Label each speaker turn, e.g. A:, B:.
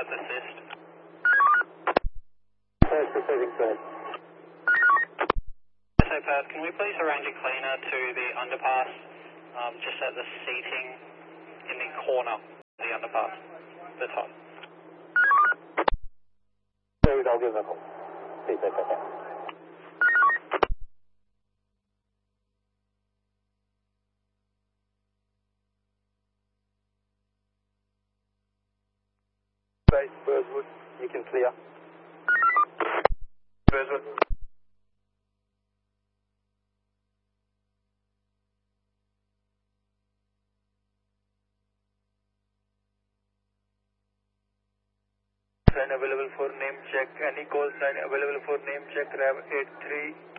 A: Pads assist.
B: Pacific Pads.
A: So Pads, can we please arrange a cleaner to the underpass, just at the seating in the corner of the underpass, the top?
B: David, I'll give them a call. See if they pick up. Base Burswood, you can clear. Burswood. Sign available for name check. Any call sign available for name check. RAV 83.